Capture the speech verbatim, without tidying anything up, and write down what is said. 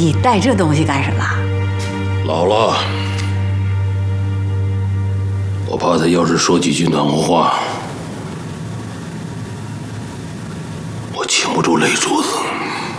你带这东西干什么？ 老了，我怕他要是说几句暖和话，我擒不住泪珠子。